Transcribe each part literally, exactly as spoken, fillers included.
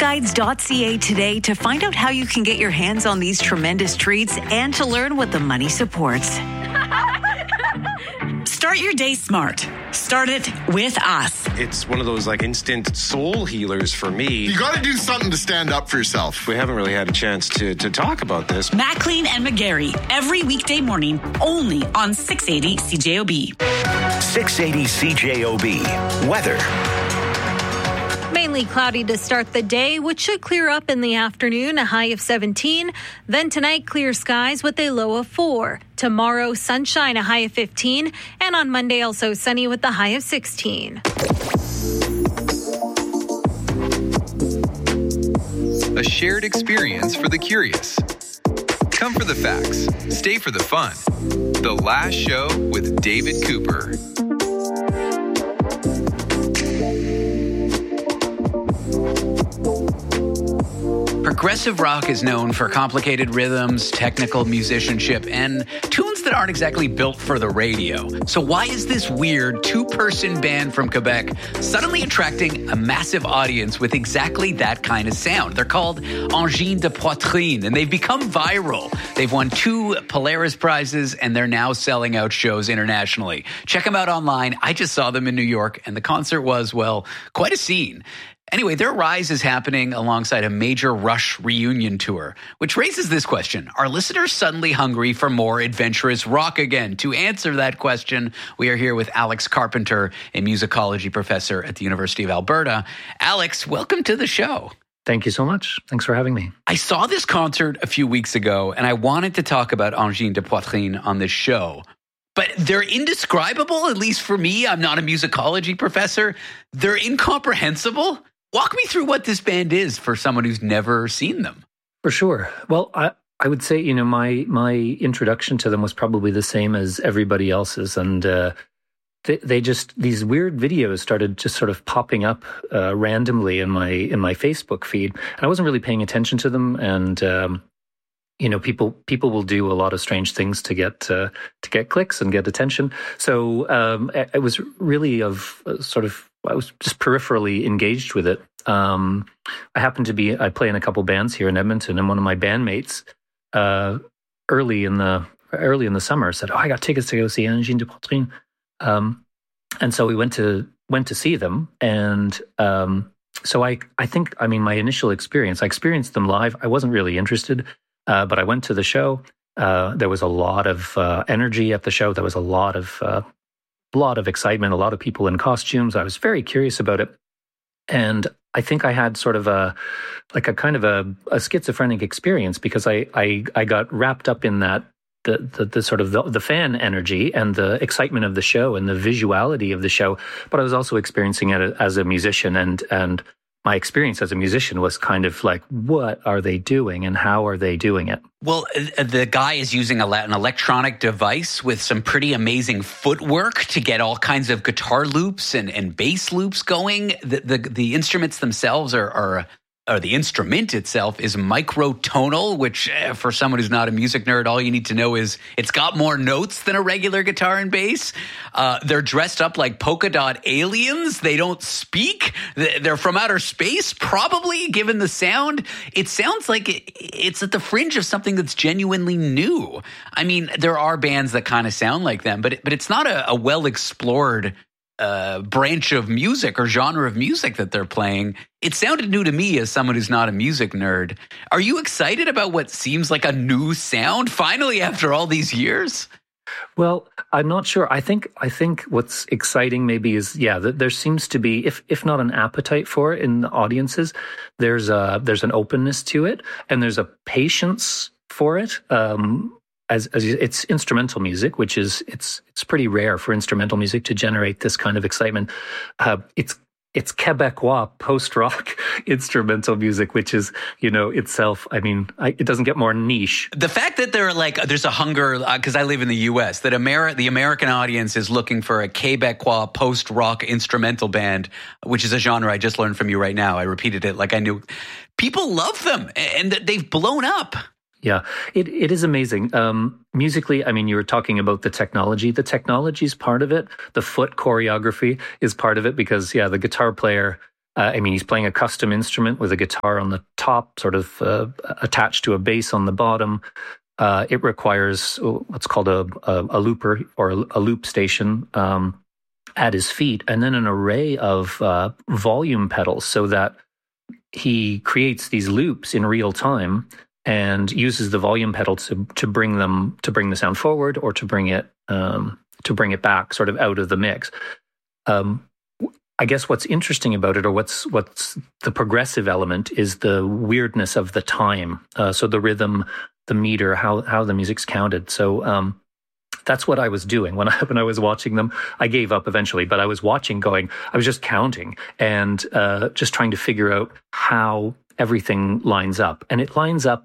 guides dot c a today to find out how you can get your hands on these tremendous treats and to learn what the money supports. Start your day smart. Start it with us. It's one of those like instant soul healers for me. You got to do something to stand up for yourself. We haven't really had a chance to, to talk about this. Maclean and McGarry, every weekday morning, only on six eighty C J O B. six eighty C J O B. Weather. Mainly cloudy to start the day, which should clear up in the afternoon, a high of seventeen. Then tonight, clear skies with a low of four. Tomorrow, sunshine, a high of fifteen. And on Monday, also sunny with a high of sixteen. A shared experience for the curious. Come for the facts, stay for the fun. The Last Show with David Cooper. Progressive rock is known for complicated rhythms, technical musicianship, and tunes that aren't exactly built for the radio. So why is this weird two-person band from Quebec suddenly attracting a massive audience with exactly that kind of sound? They're called Angine de Poitrine, and they've become viral. They've won two Polaris prizes, and they're now selling out shows internationally. Check them out online. I just saw them in New York, and the concert was, well, quite a scene. Anyway, their rise is happening alongside a major Rush reunion tour, which raises this question. Are listeners suddenly hungry for more adventurous rock again? To answer that question, we are here with Alex Carpenter, a musicology professor at the University of Alberta. Alex, welcome to the show. Thank you so much. Thanks for having me. I saw this concert a few weeks ago, and I wanted to talk about Angine de Poitrine on this show. But they're indescribable, at least for me. I'm not a musicology professor. They're incomprehensible. Walk me through what this band is for someone who's never seen them. For sure. Well, I, I would say, you know, my my introduction to them was probably the same as everybody else's. And uh, they, they just, these weird videos started just sort of popping up uh, randomly in my in my Facebook feed. And I wasn't really paying attention to them. And, um, you know, people people will do a lot of strange things to get uh, to get clicks and get attention. So um, it was really of uh, sort of, I was just peripherally engaged with it. Um, I happened to be, I play in a couple bands here in Edmonton, and one of my bandmates uh, early in the early in the summer said, "Oh, I got tickets to go see Angine de Poitrine," um, and so we went to went to see them. And um, so I I think I mean my initial experience, I experienced them live. I wasn't really interested, uh, but I went to the show. Uh, there was a lot of uh, energy at the show. There was a lot of uh, A lot of excitement, a lot of people in costumes. I was very curious about it. And I think I had sort of a, like a kind of a, a schizophrenic experience, because I, I, I got wrapped up in that, the, the, the sort of the, the fan energy and the excitement of the show and the visuality of the show. But I was also experiencing it as a musician, and, and my experience as a musician was kind of like, what are they doing and how are they doing it? Well, the guy is using a, an electronic device with some pretty amazing footwork to get all kinds of guitar loops and, and bass loops going. The, the, the instruments themselves are, are or the instrument itself is microtonal, which uh, for someone who's not a music nerd, all you need to know is it's got more notes than a regular guitar and bass. Uh, they're dressed up like polka dot aliens. They don't speak. They're from outer space, probably, given the sound. It sounds like it, it's at the fringe of something that's genuinely new. I mean, there are bands that kind of sound like them, but, but it's not a, a well-explored Uh, branch of music or genre of music that they're playing. It sounded new to me as someone who's not a music nerd. Are you excited about what seems like a new sound finally after all these years? Well, I'm not sure. I think I think what's exciting maybe is, yeah, that there seems to be, if if not an appetite for it in the audiences, there's a there's an openness to it, and there's a patience for it. Um, As, as it's instrumental music, which is it's it's pretty rare for instrumental music to generate this kind of excitement. Uh, it's it's Quebecois post-rock instrumental music, which is, you know, itself, I mean, I, it doesn't get more niche. The fact that they're like, there's a hunger, because uh, I live in the U S, that Ameri- the American audience is looking for a Quebecois post-rock instrumental band, which is a genre I just learned from you right now. I repeated it like I knew. People love them, and they've blown up. Yeah, it, it is amazing. Um, musically, I mean, you were talking about the technology. The technology is part of it. The foot choreography is part of it because, yeah, the guitar player Uh, I mean, he's playing a custom instrument with a guitar on the top, sort of uh, attached to a bass on the bottom. Uh, it requires what's called a, a, a looper or a, a loop station um, at his feet, and then an array of uh, volume pedals so that he creates these loops in real time and uses the volume pedal to to bring them to bring the sound forward or to bring it um, to bring it back, sort of out of the mix. Um, I guess what's interesting about it, or what's what's the progressive element, is the weirdness of the time. Uh, so the rhythm, the meter, how how the music's counted. So um, that's what I was doing when I when I was watching them. I gave up eventually, but I was watching, going. I was just counting and uh, just trying to figure out how everything lines up, and it lines up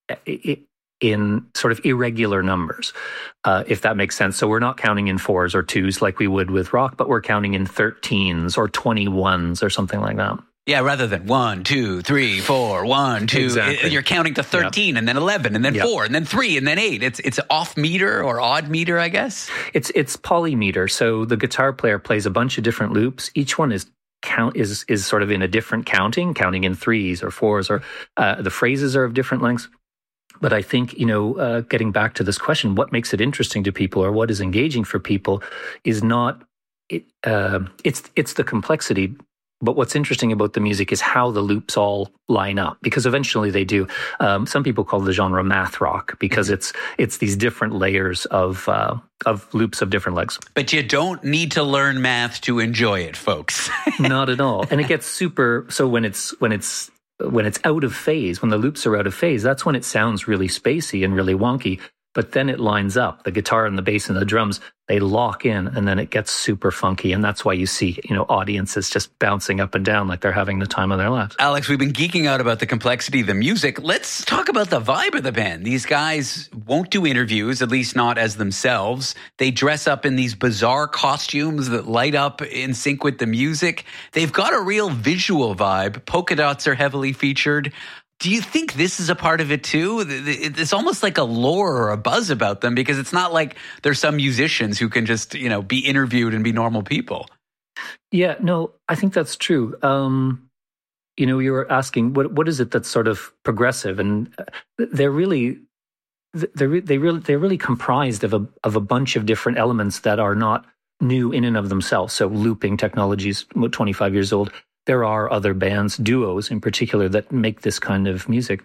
in sort of irregular numbers, uh, if that makes sense. So we're not counting in fours or twos like we would with rock, but we're counting in thirteens or twenty-ones or something like that. Yeah, rather than one, two, three, four, one, two. Exactly. You're counting to thirteen, yep. and then eleven, and then yep. four, and then three, and then eight. It's it's off meter or odd meter, I guess. It's it's polymeter. So the guitar player plays a bunch of different loops. Each one is count is is sort of in a different counting, counting in threes or fours, or uh, the phrases are of different lengths. But I think, you know, uh, getting back to this question, what makes it interesting to people, or what is engaging for people, is not it, uh, it's it's the complexity. But what's interesting about the music is how the loops all line up, because eventually they do. Um, some people call the genre math rock because mm-hmm. it's it's these different layers of uh, of loops of different legs. But you don't need to learn math to enjoy it, folks. Not at all. And it gets super. So when it's when it's when it's out of phase, when the loops are out of phase, that's when it sounds really spacey and really wonky. But then it lines up. The guitar and the bass and the drums, they lock in, and then it gets super funky. And that's why you see, you know, audiences just bouncing up and down like they're having the time of their lives. Alex, we've been geeking out about the complexity of the music. Let's talk about the vibe of the band. These guys won't do interviews, at least not as themselves. They dress up in these bizarre costumes that light up in sync with the music. They've got a real visual vibe. Polka dots are heavily featured. Do you think this is a part of it too? It's almost like a lore or a buzz about them, because it's not like there's some musicians who can just, you know, be interviewed and be normal people. Yeah, no, I think that's true. Um, you know, you were asking what what is it that's sort of progressive, and they're really they're they really they're really comprised of a of a bunch of different elements that are not new in and of themselves. So looping technology is twenty-five years old. There are other bands, duos in particular, that make this kind of music.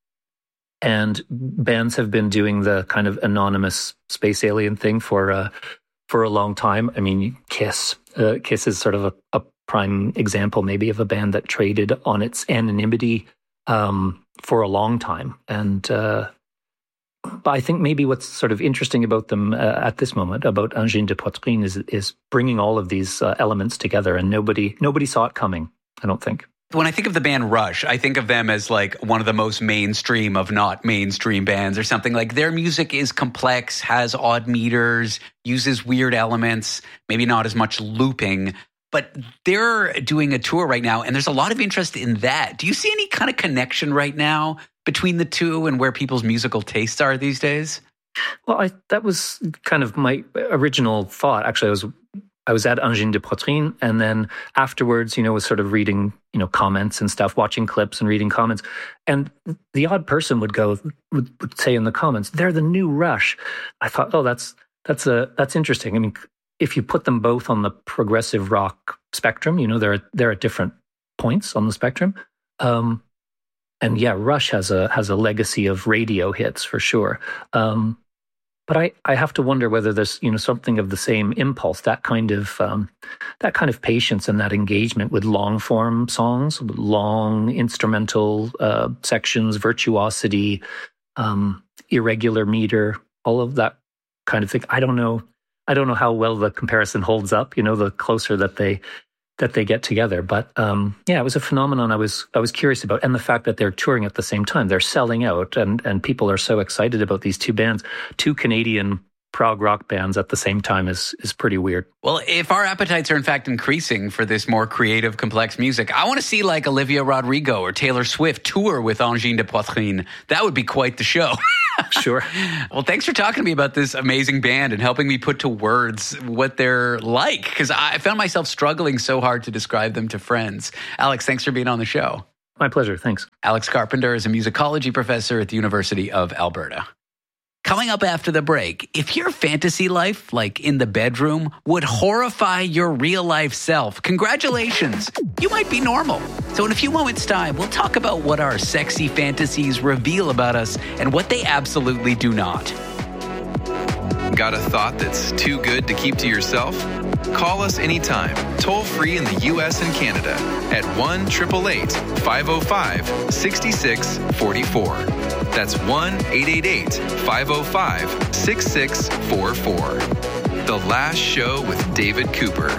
And bands have been doing the kind of anonymous space alien thing for uh, for a long time. I mean, Kiss. Uh, Kiss is sort of a, a prime example, maybe, of a band that traded on its anonymity um, for a long time. And uh, but I think maybe what's sort of interesting about them uh, at this moment, about Angine de Poitrine, is is bringing all of these uh, elements together, and nobody nobody saw it coming, I don't think. When I think of the band Rush, I think of them as like one of the most mainstream of not mainstream bands or something. Like, their music is complex, has odd meters, uses weird elements, maybe not as much looping. But they're doing a tour right now, and there's a lot of interest in that. Do you see any kind of connection right now between the two and where people's musical tastes are these days? Well, I, that was kind of my original thought. Actually, I was I was at Angine de Poitrine, and then afterwards, you know, was sort of reading, you know, comments and stuff, watching clips and reading comments. And the odd person would go, would, would say in the comments, "They're the new Rush." I thought, oh, that's that's a that's interesting. I mean, if you put them both on the progressive rock spectrum, you know, they're they're at different points on the spectrum. Um, and yeah, Rush has a has a legacy of radio hits for sure. Um, but I, I have to wonder whether there's, you know, something of the same impulse, that kind of um, that kind of patience and that engagement with long form songs, long instrumental uh, sections, virtuosity, um, irregular meter, all of that kind of thing. I don't know. I don't know how well the comparison holds up, you know, the closer that they that they get together. But um, yeah, it was a phenomenon I was I was curious about. And the fact that they're touring at the same time, they're selling out, and, and people are so excited about these two bands, two Canadian prog rock bands at the same time is is pretty weird. Well, if our appetites are in fact increasing for this more creative, complex music, I want to see like Olivia Rodrigo or Taylor Swift tour with Angine de Poitrine. That would be quite the show. Sure. Well, thanks for talking to me about this amazing band and helping me put to words what they're like, because I found myself struggling so hard to describe them to friends. Alex, thanks for being on the show. My pleasure. Thanks. Alex Carpenter is a musicology professor at the University of Alberta. Coming up after the break, if your fantasy life, like in the bedroom, would horrify your real-life self, congratulations, you might be normal. So in a few moments' time, we'll talk about what our sexy fantasies reveal about us and what they absolutely do not. Got a thought that's too good to keep to yourself? Call us anytime, toll free in the U S and Canada at one eight eight eight, five oh five, six six four four. That's one eight eight eight, five oh five, six six four four. The Last Show with David Cooper.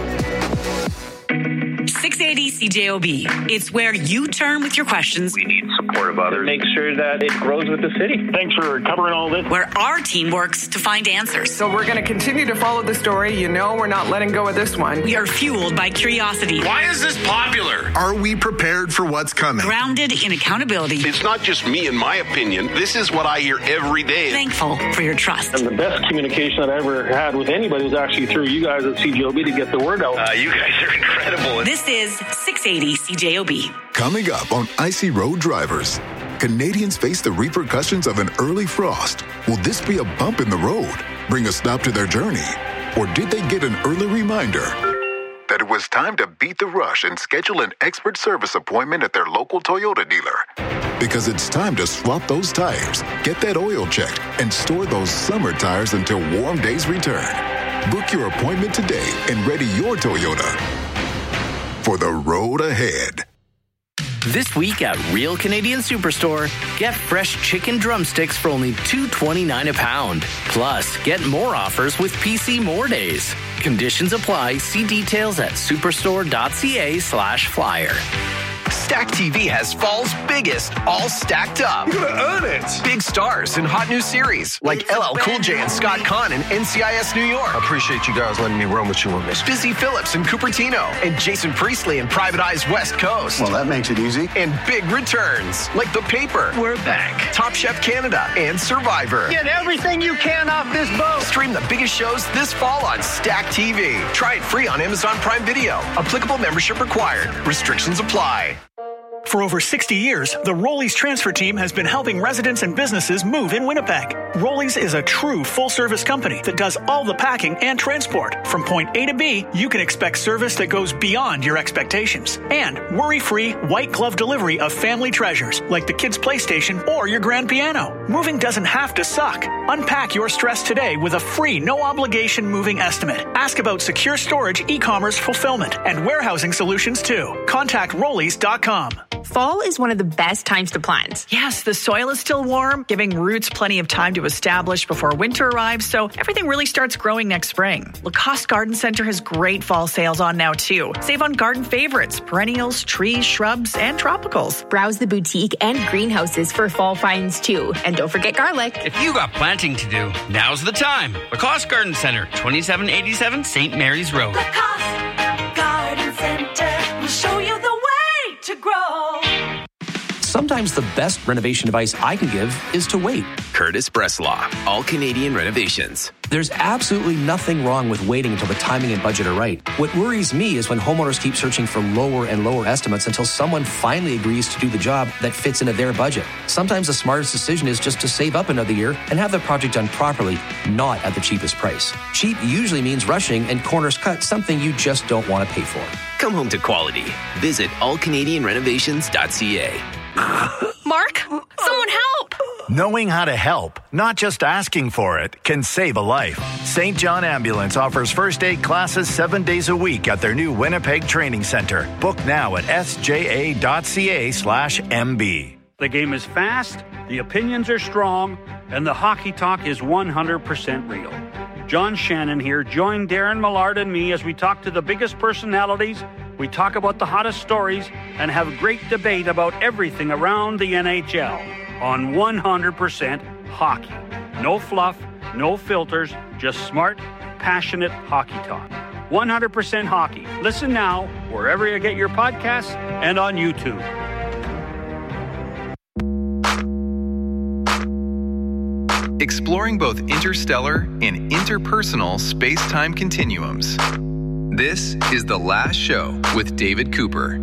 six eighty C J O B. It's where you turn with your questions. We need support of others. Make sure that it grows with the city. Thanks for covering all this. Where our team works to find answers. So we're going to continue to follow the story. You know we're not letting go of this one. We are fueled by curiosity. Why is this popular? Are we prepared for what's coming? Grounded in accountability. It's not just me and my opinion. This is what I hear every day. Thankful for your trust. And the best communication that I ever had with anybody was actually through you guys at C J O B to get the word out. Uh, you guys are incredible. This is six eighty C J O B. Coming up on Icy Road Drivers, Canadians face the repercussions of an early frost. Will this be a bump in the road, bring a stop to their journey? Or did they get an early reminder that it was time to beat the rush and schedule an expert service appointment at their local Toyota dealer? Because it's time to swap those tires, get that oil checked, and store those summer tires until warm days return. Book your appointment today and ready your Toyota for the road ahead. This week at Real Canadian Superstore, get fresh chicken drumsticks for only two twenty-nine a pound. Plus, get more offers with P C More Days. Conditions apply. See details at superstore.ca slash flyer. Stack T V has fall's biggest, all stacked up. You're gonna earn it. Big stars in hot new series like L L Cool J and Scott Conn in N C I S New York. I appreciate you guys letting me run with you on this. Busy Phillips in Cupertino and Jason Priestley in Private Eyes West Coast. Well, that makes it easy. And big returns like The Paper. We're back. Top Chef Canada and Survivor. Get everything you can off this boat. Stream the biggest shows this fall on Stack T V. Try it free on Amazon Prime Video. Applicable membership required. Restrictions apply. For over sixty years, the Rollies transfer team has been helping residents and businesses move in Winnipeg. Rollies is a true full-service company that does all the packing and transport. From point A to B, you can expect service that goes beyond your expectations. And worry-free, white-glove delivery of family treasures, like the kids' PlayStation or your grand piano. Moving doesn't have to suck. Unpack your stress today with a free, no-obligation moving estimate. Ask about secure storage, e-commerce fulfillment, and warehousing solutions, too. Contact rollies dot com. Fall is one of the best times to plant. Yes, the soil is still warm, giving roots plenty of time to establish before winter arrives, so everything really starts growing next spring. Lacoste Garden Center has great fall sales on now, too. Save on garden favorites, perennials, trees, shrubs, and tropicals. Browse the boutique and greenhouses for fall finds, too. And don't forget garlic. If you got planting to do, now's the time. Lacoste Garden Center, twenty-seven eighty-seven Saint Mary's Road. Lacoste Garden Center will show you the way to grow. Sometimes the best renovation advice I can give is to wait. Curtis Breslaw, All Canadian Renovations. There's absolutely nothing wrong with waiting until the timing and budget are right. What worries me is when homeowners keep searching for lower and lower estimates until someone finally agrees to do the job that fits into their budget. Sometimes the smartest decision is just to save up another year and have the project done properly, not at the cheapest price. Cheap usually means rushing and corners cut, something you just don't want to pay for. Come home to quality. Visit all canadian renovations dot c a. Mark, someone help! Knowing how to help, not just asking for it, can save a life. Saint John Ambulance offers first aid classes seven days a week at their new Winnipeg Training Center. Book now at s j a dot c a slash m b. The game is fast, the opinions are strong, and the hockey talk is one hundred percent real. John Shannon here. Join Darren Millard and me as we talk to the biggest personalities, we talk about the hottest stories, and have great debate about everything around the N H L on one hundred percent hockey. No fluff, no filters, just smart, passionate hockey talk. one hundred percent hockey. Listen now wherever you get your podcasts and on YouTube. exploring both interstellar and interpersonal space-time continuums. This is The Last Show with David Cooper.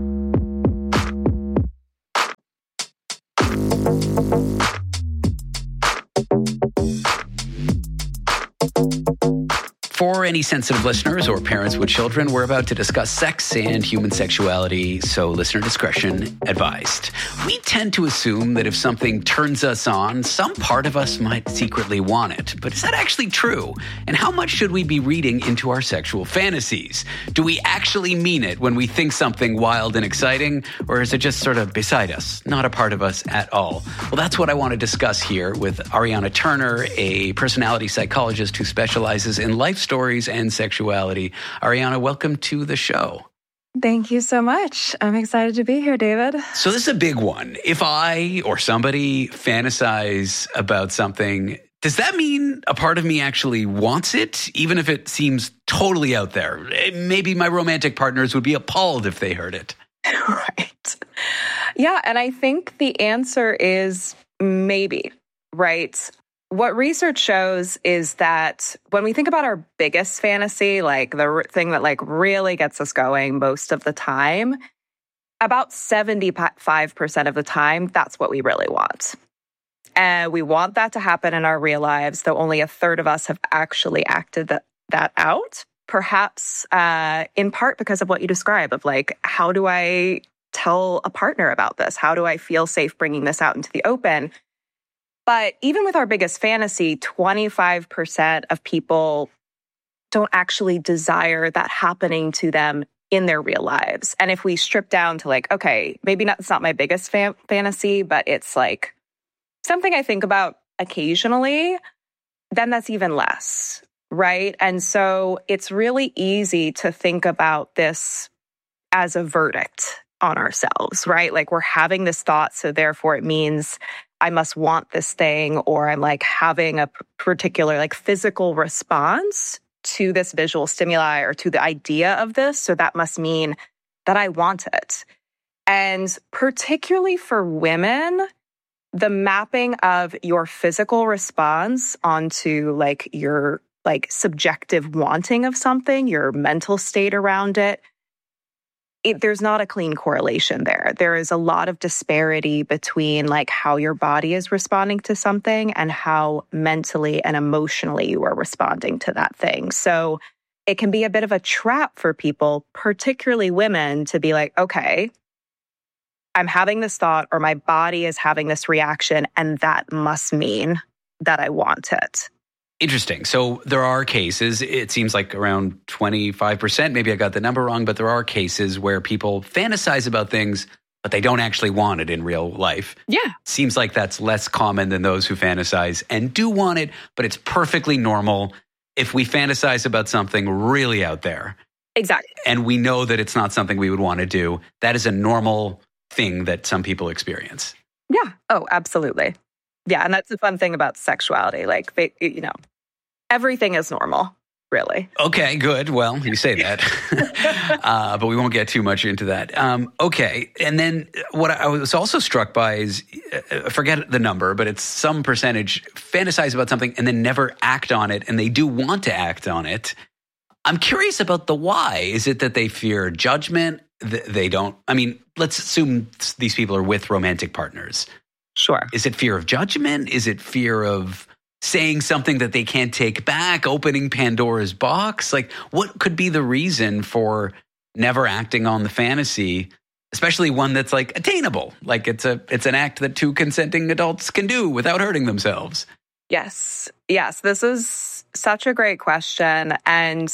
For any sensitive listeners or parents with children, we're about to discuss sex and human sexuality, so listener discretion advised. We tend to assume that if something turns us on, some part of us might secretly want it. But is that actually true? And how much should we be reading into our sexual fantasies? Do we actually mean it when we think something wild and exciting, or is it just sort of beside us, not a part of us at all? Well, that's what I want to discuss here with Ariana Turner, a personality psychologist who specializes in life stories and sexuality. Ariana, welcome to the show. Thank you so much. I'm excited to be here, David. So this is a big one. If I or somebody fantasize about something, does that mean a part of me actually wants it, even if it seems totally out there? Maybe my romantic partners would be appalled if they heard it. Right. Yeah, and I think the answer is maybe, right? What research shows is that when we think about our biggest fantasy, like the r- thing that like really gets us going most of the time, about seventy-five percent of the time, that's what we really want. And we want that to happen in our real lives, though only a third of us have actually acted that, that out. Perhaps uh, in part because of what you describe of like, how do I tell a partner about this? How do I feel safe bringing this out into the open? But even with our biggest fantasy, twenty-five percent of people don't actually desire that happening to them in their real lives. And if we strip down to like, okay, maybe not, it's not my biggest fa- fantasy, but it's like something I think about occasionally, then that's even less, right? And so it's really easy to think about this as a verdict on ourselves, right? Like we're having this thought, so therefore it means I must want this thing, or I'm like having a particular like physical response to this visual stimuli or to the idea of this. So that must mean that I want it. And particularly for women, the mapping of your physical response onto like your like subjective wanting of something, your mental state around it, It, there's not a clean correlation there. There is a lot of disparity between like how your body is responding to something and how mentally and emotionally you are responding to that thing. So it can be a bit of a trap for people, particularly women, to be like, okay, I'm having this thought or my body is having this reaction, and that must mean that I want it. Interesting. So there are cases, it seems like around twenty-five percent, maybe I got the number wrong, but there are cases where people fantasize about things, but they don't actually want it in real life. Yeah. Seems like that's less common than those who fantasize and do want it, but it's perfectly normal if we fantasize about something really out there. Exactly. And we know that it's not something we would want to do. That is a normal thing that some people experience. Yeah. Oh, absolutely. Yeah, and that's the fun thing about sexuality. Like, they, you know, everything is normal, really. Okay, good. Well, you say that. uh, but we won't get too much into that. Um, okay, and then what I was also struck by is, uh, forget the number, but it's some percentage fantasize about something and then never act on it, and they do want to act on it. I'm curious about the why. Is it that they fear judgment? They don't, I mean, let's assume these people are with romantic partners. Sure. Is it fear of judgment? Is it fear of saying something that they can't take back, opening Pandora's box? Like, what could be the reason for never acting on the fantasy, especially one that's like attainable? Like it's a it's an act that two consenting adults can do without hurting themselves. Yes. Yes. This is such a great question. And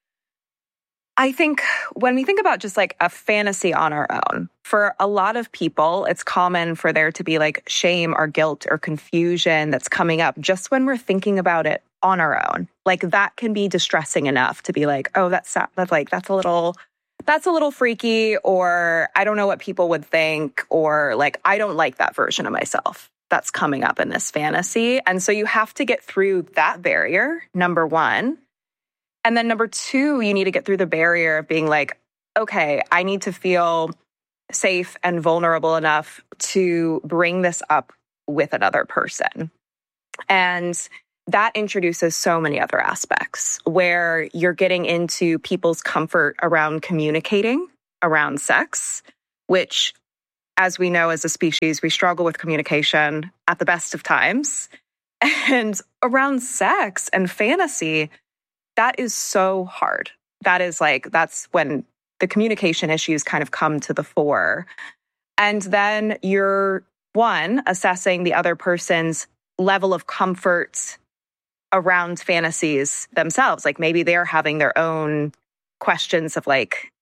I think when we think about just like a fantasy on our own, for a lot of people, it's common for there to be like shame or guilt or confusion that's coming up just when we're thinking about it on our own. Like that can be distressing enough to be like, oh, that's that's like that's a little that's a little freaky, or I don't know what people would think, or like I don't like that version of myself that's coming up in this fantasy. And so you have to get through that barrier, number one. And then number two, you need to get through the barrier of being like, okay, I need to feel safe and vulnerable enough to bring this up with another person. And that introduces so many other aspects where you're getting into people's comfort around communicating around sex, which, as we know as a species, we struggle with communication at the best of times. And around sex and fantasy, that is so hard. That is like, that's when the communication issues kind of come to the fore. And then you're, one, assessing the other person's level of comfort around fantasies themselves. Like maybe they're having their own questions of like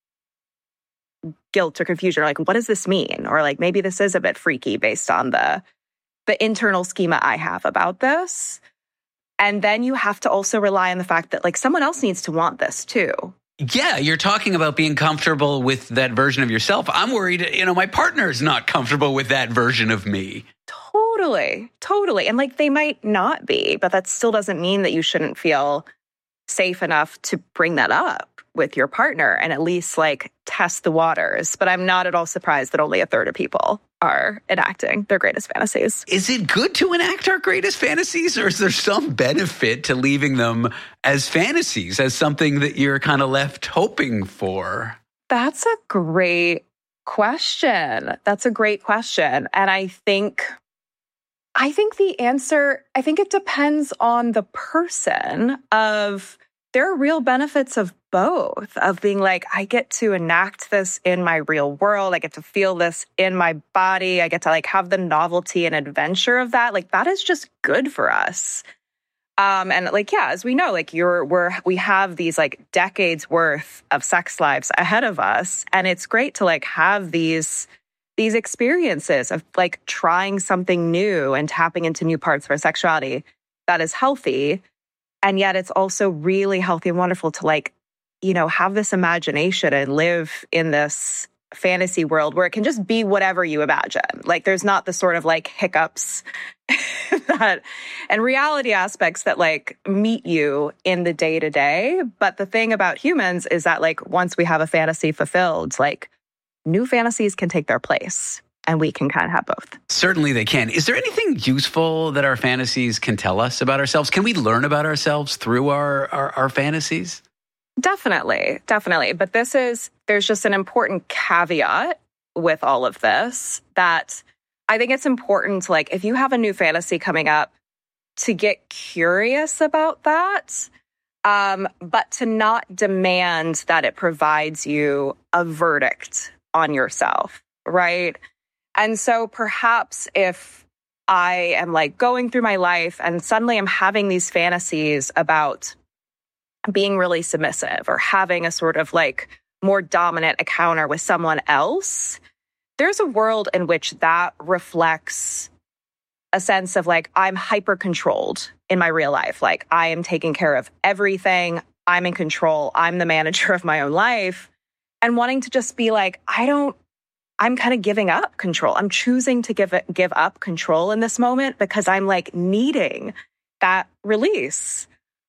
guilt or confusion, or like, what does this mean? Or like, maybe this is a bit freaky based on the the internal schema I have about this. And then you have to also rely on the fact that like someone else needs to want this too. Yeah, you're talking about being comfortable with that version of yourself. I'm worried, you know, my partner's not comfortable with that version of me. Totally, totally. And like they might not be, but that still doesn't mean that you shouldn't feel safe enough to bring that up with your partner and at least like test the waters. But I'm not at all surprised that only a third of people are enacting their greatest fantasies. Is it good to enact our greatest fantasies, or is there some benefit to leaving them as fantasies, as something that you're kind of left hoping for? That's a great question. That's a great question. And I think I think the answer, I think it depends on the person. Of there are real benefits of both, of being like, I get to enact this in my real world. I get to feel this in my body. I get to like have the novelty and adventure of that. Like that is just good for us. Um, and like, yeah, as we know, like you're, we're, we have these like decades worth of sex lives ahead of us. And it's great to like have these, these experiences of like trying something new and tapping into new parts of our sexuality that is healthy. And yet it's also really healthy and wonderful to like, you know, have this imagination and live in this fantasy world where it can just be whatever you imagine. Like there's not the sort of like hiccups that and reality aspects that like meet you in the day to day. But the thing about humans is that like once we have a fantasy fulfilled, like new fantasies can take their place. And we can kind of have both. Certainly they can. Is there anything useful that our fantasies can tell us about ourselves? Can we learn about ourselves through our, our, our fantasies? Definitely, definitely. But this is, there's just an important caveat with all of this that I think it's important to like, if you have a new fantasy coming up, to get curious about that, um, but to not demand that it provides you a verdict on yourself, right? And so perhaps if I am like going through my life and suddenly I'm having these fantasies about being really submissive or having a sort of like more dominant encounter with someone else, there's a world in which that reflects a sense of like, I'm hyper controlled in my real life. Like I am taking care of everything. I'm in control. I'm the manager of my own life. And wanting to just be like, I don't, I'm kind of giving up control. I'm choosing to give it, give up control in this moment because I'm like needing that release.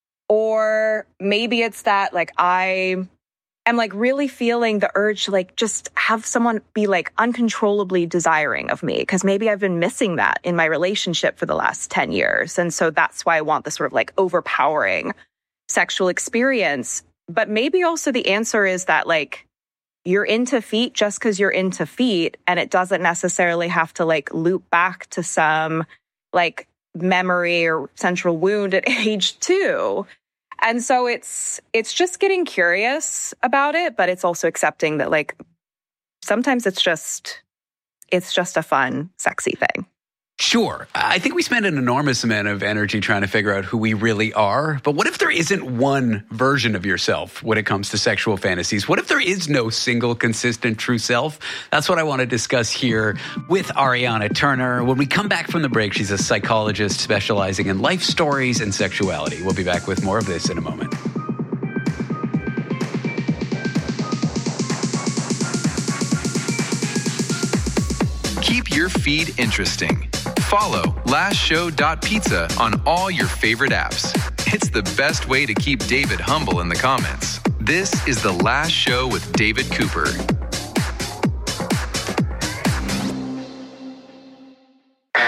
Or maybe it's that like I am like really feeling the urge to like just have someone be like uncontrollably desiring of me because maybe I've been missing that in my relationship for the last ten years. And so that's why I want this sort of like overpowering sexual experience. But maybe also the answer is that like you're into feet just because you're into feet, and it doesn't necessarily have to like loop back to some like memory or central wound at age two. And so it's it's just getting curious about it, but it's also accepting that like sometimes it's just it's just a fun, sexy thing. Sure. I think we spend an enormous amount of energy trying to figure out who we really are. But what if there isn't one version of yourself when it comes to sexual fantasies? What if there is no single, consistent, true self? That's what I want to discuss here with Ariana Turner. When we come back from the break, she's a psychologist specializing in life stories and sexuality. We'll be back with more of this in a moment. Keep your feed interesting. Follow last show dot pizza on all your favorite apps. It's the best way to keep David humble in the comments. This is The Last Show with David Cooper.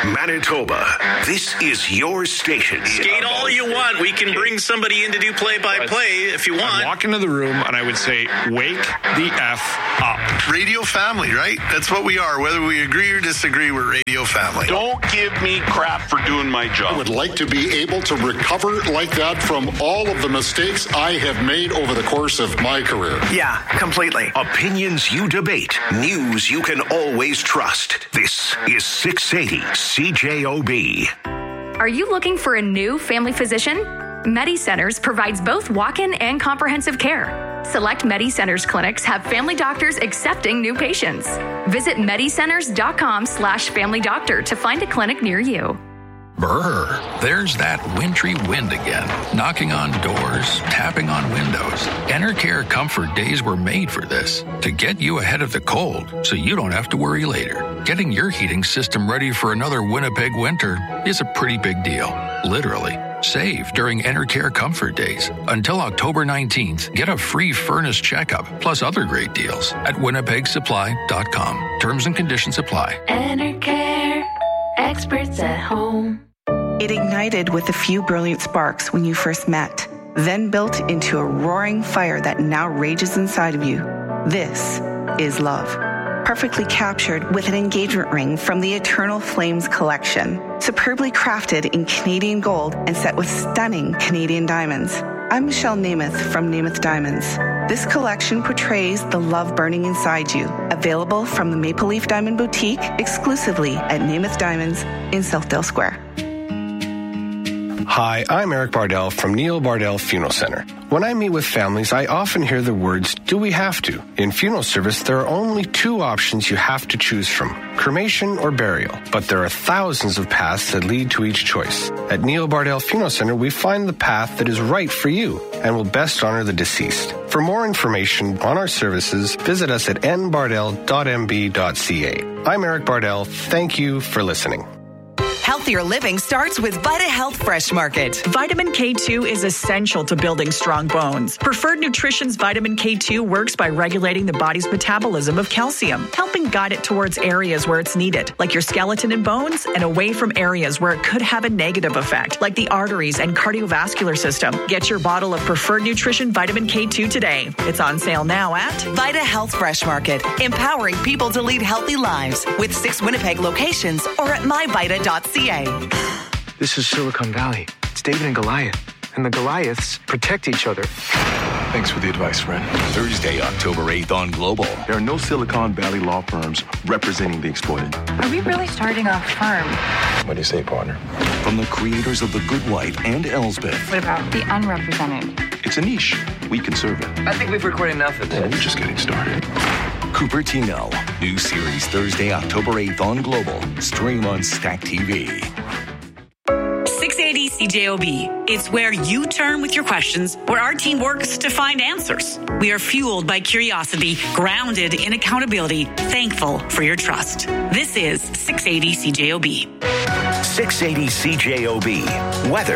Manitoba, this is your station. Skate all you want. We can bring somebody in to do play-by-play if you want. I'd walk into the room and I would say, wake the F up. Radio family, right? That's what we are. Whether we agree or disagree, we're radio family. Don't give me crap for doing my job. I would like to be able to recover like that from all of the mistakes I have made over the course of my career. Yeah, completely. Opinions you debate. News you can always trust. This is six eighty C J O B. Are you looking for a new family physician? MediCenters provides both walk-in and comprehensive care. Select MediCenters clinics have family doctors accepting new patients. Visit medicenters.com slash family doctor to find a clinic near you. Brr, there's that wintry wind again, knocking on doors, tapping on windows. Enercare Comfort Days were made for this, to get you ahead of the cold so you don't have to worry later. Getting your heating system ready for another Winnipeg winter is a pretty big deal, literally. Save during Enercare Comfort Days. Until October nineteenth, get a free furnace checkup, plus other great deals at winnipeg supply dot com. Terms and conditions apply. Enercare, experts at home. It ignited with a few brilliant sparks when you first met, then built into a roaring fire that now rages inside of you. This is love. Perfectly captured with an engagement ring from the Eternal Flames collection. Superbly crafted in Canadian gold and set with stunning Canadian diamonds. I'm Michelle Namath from Namath Diamonds. This collection portrays the love burning inside you. Available from the Maple Leaf Diamond Boutique exclusively at Namath Diamonds in Southdale Square. Hi, I'm Eric Bardell from Neil Bardell Funeral Center. When I meet with families, I often hear the words, do we have to? In funeral service, there are only two options you have to choose from, cremation or burial. But there are thousands of paths that lead to each choice. At Neil Bardell Funeral Center, we find the path that is right for you and will best honor the deceased. For more information on our services, visit us at n bardell dot m b dot c a. I'm Eric Bardell. Thank you for listening. Healthier living starts with Vita Health Fresh Market. Vitamin K two is essential to building strong bones. Preferred Nutrition's Vitamin K two works by regulating the body's metabolism of calcium, helping guide it towards areas where it's needed, like your skeleton and bones, and away from areas where it could have a negative effect, like the arteries and cardiovascular system. Get your bottle of Preferred Nutrition Vitamin K two today. It's on sale now at Vita Health Fresh Market, empowering people to lead healthy lives with six Winnipeg locations or at my vita dot c a. This is Silicon Valley. It's David and Goliath. And the Goliaths protect each other. Thanks for the advice, friend. Thursday, October eighth on Global. There are no Silicon Valley law firms representing the exploited. Are we really starting a firm? What do you say, partner? From the creators of The Good Wife and Elsbeth. What about the unrepresented? It's a niche. We can serve it. I think we've recorded enough of this. Yeah, we're just getting started. Cupertino. New series Thursday, October eighth on Global. Stream on Stack T V. six eighty C J O B. It's where you turn with your questions, where our team works to find answers. We are fueled by curiosity, grounded in accountability, thankful for your trust. This is six eighty C J O B. six eighty C J O B. Weather.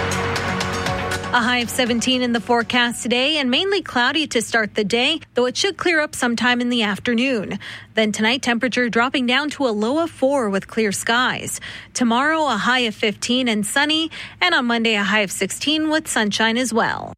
A high of seventeen in the forecast today and mainly cloudy to start the day, though it should clear up sometime in the afternoon. Then tonight, temperature dropping down to a low of four with clear skies. Tomorrow, a high of fifteen and sunny, and on Monday, a high of sixteen with sunshine as well.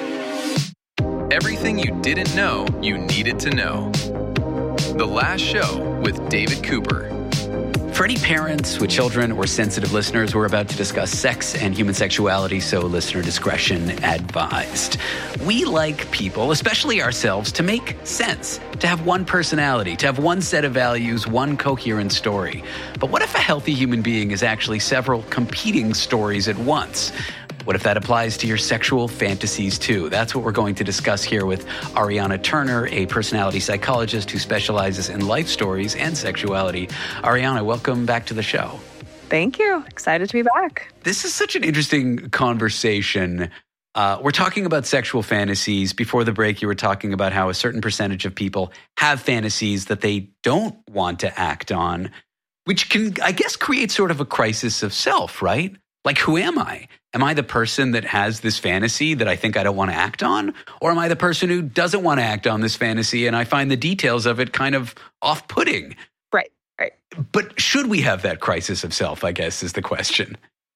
Everything you didn't know you needed to know. The Last Show with David Cooper. For any parents with children or sensitive listeners, we're about to discuss sex and human sexuality, so listener discretion advised. We like people, especially ourselves, to make sense, to have one personality, to have one set of values, one coherent story. But what if a healthy human being is actually several competing stories at once? What if that applies to your sexual fantasies too? That's what we're going to discuss here with Ariana Turner, a personality psychologist who specializes in life stories and sexuality. Ariana, welcome back to the show. Thank you. Excited to be back. This is such an interesting conversation. Uh, we're talking about sexual fantasies. Before the break, you were talking about how a certain percentage of people have fantasies that they don't want to act on, which can, I guess, create sort of a crisis of self, right? Like, who am I? Am I the person that has this fantasy that I think I don't want to act on? Or am I the person who doesn't want to act on this fantasy and I find the details of it kind of off-putting? Right. Right. But should we have that crisis of self, I guess, is the question.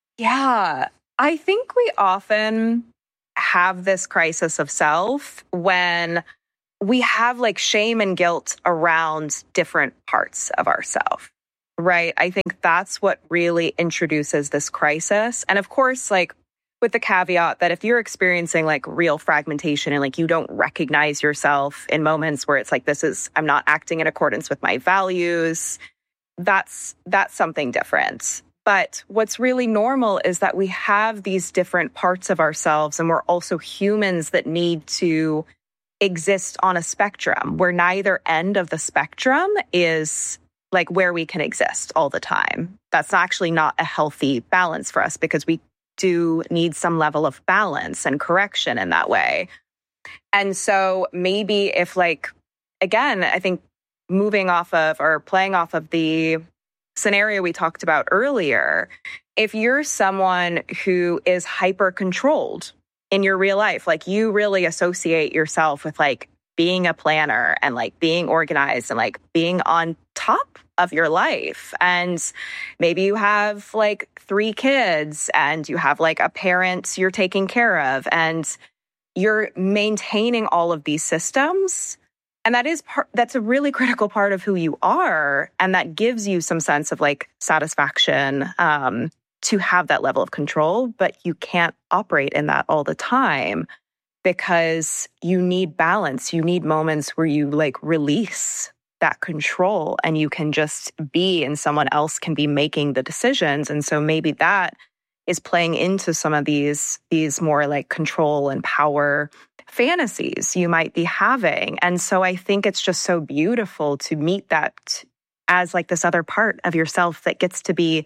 Yeah. I think we often have this crisis of self when we have like shame and guilt around different parts of ourselves, right? I think that's what really introduces this crisis. And of course, like with the caveat that if you're experiencing like real fragmentation and like you don't recognize yourself in moments where it's like, this is, I'm not acting in accordance with my values, that's that's something different. But what's really normal is that we have these different parts of ourselves, and we're also humans that need to exist on a spectrum where neither end of the spectrum is like where we can exist all the time. That's actually not a healthy balance for us, because we do need some level of balance and correction in that way. And so maybe if like, again, I think moving off of or playing off of the scenario we talked about earlier, if you're someone who is hyper controlled in your real life, like you really associate yourself with like being a planner and like being organized and like being on top of your life. And maybe you have like three kids and you have like a parent you're taking care of and you're maintaining all of these systems. And that is part, that's a really critical part of who you are. And that gives you some sense of like satisfaction um, to have that level of control. But you can't operate in that all the time because you need balance. You need moments where you like release that control and you can just be and someone else can be making the decisions. And so maybe that is playing into some of these, these more like control and power fantasies you might be having. And so I think it's just so beautiful to meet that as like this other part of yourself that gets to be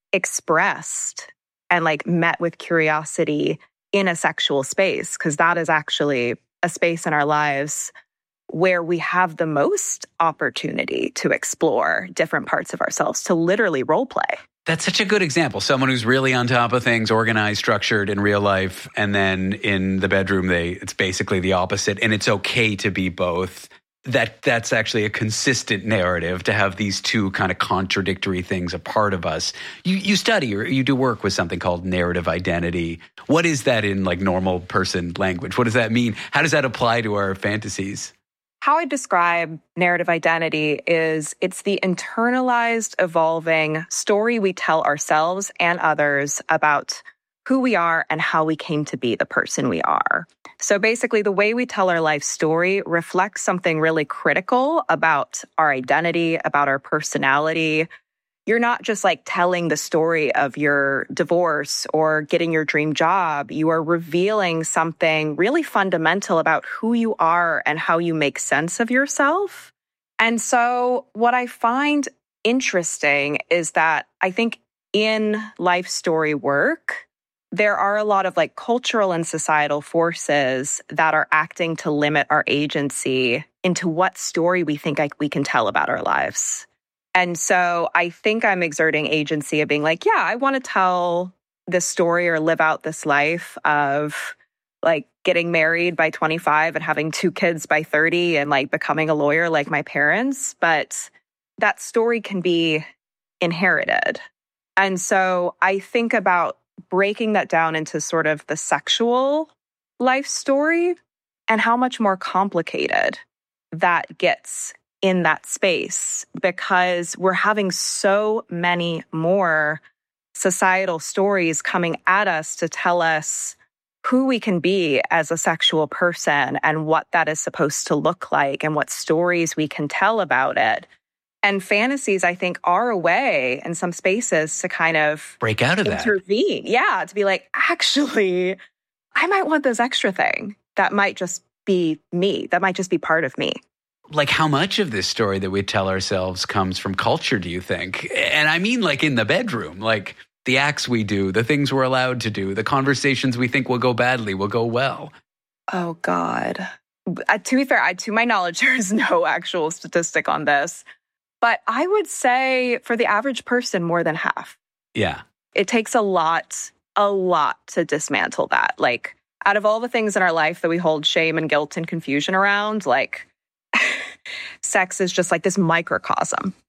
expressed and like met with curiosity in a sexual space, because that is actually a space in our lives where we have the most opportunity to explore different parts of ourselves, to literally role play. That's such a good example. Someone who's really on top of things, organized, structured in real life, and then in the bedroom, they it's basically the opposite. And it's okay to be both. That that's actually a consistent narrative, to have these two kind of contradictory things a part of us. You you study or you do work with something called narrative identity. What is that in like normal person language? What does that mean? How does that apply to our fantasies? How I describe narrative identity is it's the internalized, evolving story we tell ourselves and others about who we are and how we came to be the person we are. So basically, the way we tell our life story reflects something really critical about our identity, about our personality. You're not just like telling the story of your divorce or getting your dream job. You are revealing something really fundamental about who you are and how you make sense of yourself. And so what I find interesting is that I think in life story work, there are a lot of like cultural and societal forces that are acting to limit our agency into what story we think like we can tell about our lives. And so I think I'm exerting agency of being like, yeah, I want to tell this story or live out this life of like getting married by twenty-five and having two kids by thirty and like becoming a lawyer like my parents. But that story can be inherited. And so I think about breaking that down into sort of the sexual life story and how much more complicated that gets in that space, because we're having so many more societal stories coming at us to tell us who we can be as a sexual person and what that is supposed to look like and what stories we can tell about it. And fantasies, I think, are a way in some spaces to kind of break out of that. Intervene. Yeah, to be like, actually, I might want this extra thing. That might just be me. That might just be part of me. Like, how much of this story that we tell ourselves comes from culture, do you think? And I mean, like, in the bedroom, like the acts we do, the things we're allowed to do, the conversations we think will go badly will go well. Oh, God. Uh, to be fair, I, to my knowledge, there is no actual statistic on this. But I would say for the average person, more than half. Yeah. It takes a lot, a lot to dismantle that. Like, out of all the things in our life that we hold shame and guilt and confusion around, like, sex is just like this microcosm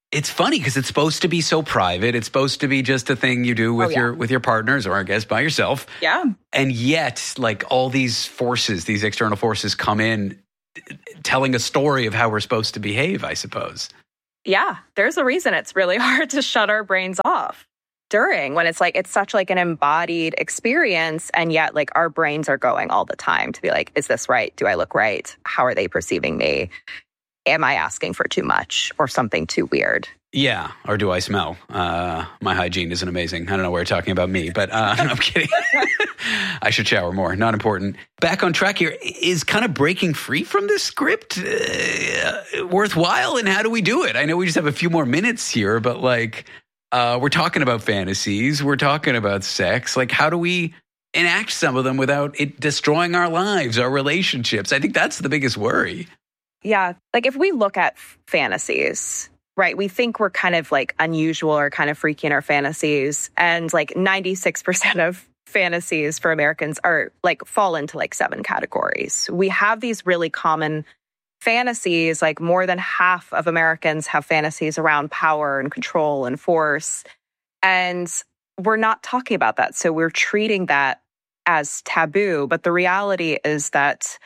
it's funny because it's supposed to be so private. It's supposed to be just a thing you do with oh, yeah. your with your partners or I guess by yourself. Yeah. And yet, like all these forces, these external forces come in telling a story of how we're supposed to behave, I suppose. Yeah, there's a reason it's really hard to shut our brains off during when it's like it's such like an embodied experience, and yet like our brains are going all the time to be like, is this right? Do I look right? How are they perceiving me? Am I asking for too much or something too weird? Yeah. Or do I smell? Uh, my hygiene isn't amazing. I don't know why you're talking about me, but uh, no, I'm kidding. I should shower more. Not important. Back on track here. Is kind of breaking free from this script uh, worthwhile? And how do we do it? I know we just have a few more minutes here, but like uh, we're talking about fantasies. We're talking about sex. Like how do we enact some of them without it destroying our lives, our relationships? I think that's the biggest worry. Yeah. Like if we look at f- fantasies, right, we think we're kind of like unusual or kind of freaky in our fantasies. And like ninety-six percent of fantasies for Americans are like fall into like seven categories. We have these really common fantasies, like more than half of Americans have fantasies around power and control and force. And we're not talking about that. So we're treating that as taboo. But the reality is that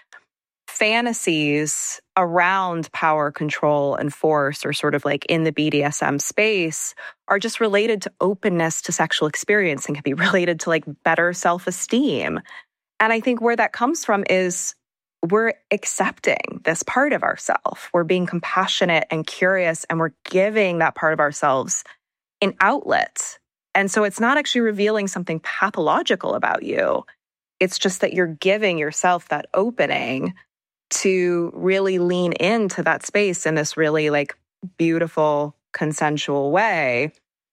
fantasies around power, control, and force, or sort of like in the B D S M space, are just related to openness to sexual experience and can be related to like better self-esteem. And I think where that comes from is we're accepting this part of ourselves. We're being compassionate and curious, and we're giving that part of ourselves an outlet. And so it's not actually revealing something pathological about you. It's just that you're giving yourself that opening to really lean into that space in this really like beautiful, consensual way.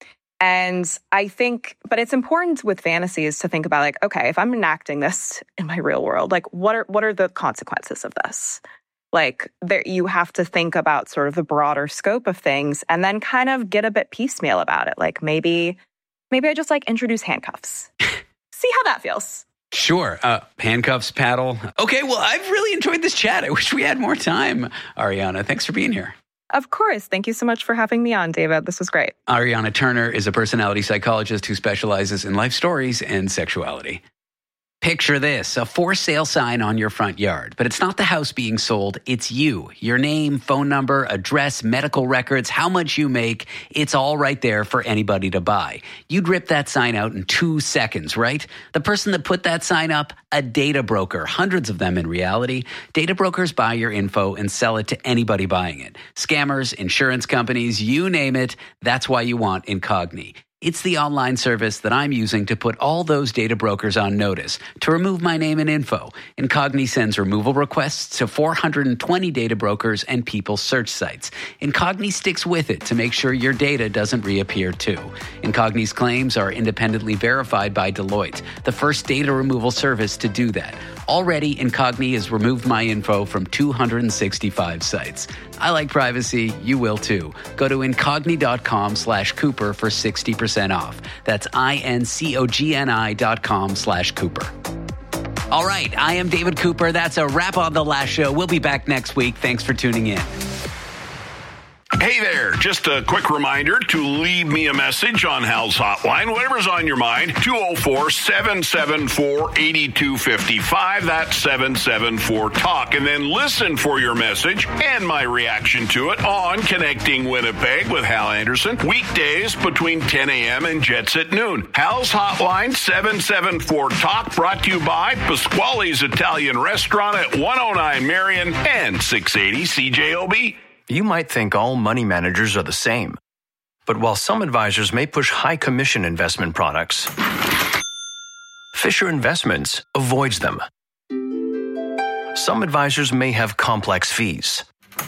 And I think, but it's important with fantasies to think about like, okay, if I'm enacting this in my real world, like what are what are the consequences of this? Like there, you have to think about sort of the broader scope of things and then kind of get a bit piecemeal about it. Like maybe, maybe I just like introduce handcuffs. See how that feels. Sure. Uh, handcuffs, paddle. Okay, well, I've really enjoyed this chat. I wish we had more time. Ariana, thanks for being here. Of course. Thank you so much for having me on, David. This was great. Ariana Turner is a personality psychologist who specializes in life stories and sexuality. Picture this, a for sale sign on your front yard, but it's not the house being sold, it's you. Your name, phone number, address, medical records, how much you make, it's all right there for anybody to buy. You'd rip that sign out in two seconds, right? The person that put that sign up, a data broker, hundreds of them in reality. Data brokers buy your info and sell it to anybody buying it. Scammers, insurance companies, you name it, that's why you want Incogni. It's the online service that I'm using to put all those data brokers on notice to remove my name and info. Incogni sends removal requests to four hundred twenty data brokers and people's search sites. Incogni sticks with it to make sure your data doesn't reappear too. Incogni's claims are independently verified by Deloitte, the first data removal service to do that. Already, Incogni has removed my info from two hundred sixty-five sites. I like privacy. You will too. Go to Incogni.com slash Cooper for sixty percent off. That's I-N-C-O-G-N-I dot com slash Cooper. All right. I am David Cooper. That's a wrap on The Last Show. We'll be back next week. Thanks for tuning in. Hey there, just a quick reminder to leave me a message on Hal's Hotline, whatever's on your mind, two oh four, seven seven four, eight two five five, that's seven seven four, talk, and then listen for your message and my reaction to it on Connecting Winnipeg with Hal Anderson, weekdays between ten a.m. and Jets at noon. Hal's Hotline, seven seven four, talk, brought to you by Pasquale's Italian Restaurant at one oh nine Marion and six eighty C J O B. You might think all money managers are the same. But while some advisors may push high commission investment products, Fisher Investments avoids them. Some advisors may have complex fees.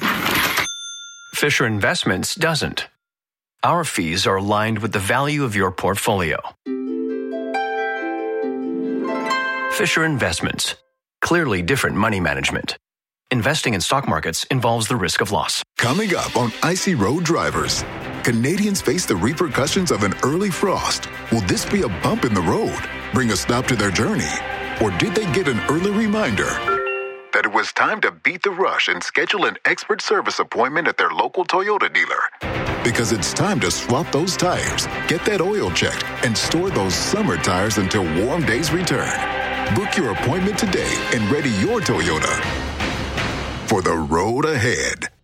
Fisher Investments doesn't. Our fees are aligned with the value of your portfolio. Fisher Investments. Clearly different money management. Investing in stock markets involves the risk of loss. Coming up on Icy Road Drivers, Canadians face the repercussions of an early frost. Will this be a bump in the road, bring a stop to their journey? Or did they get an early reminder that it was time to beat the rush and schedule an expert service appointment at their local Toyota dealer? Because it's time to swap those tires, get that oil checked, and store those summer tires until warm days return. Book your appointment today and ready your Toyota for the road ahead.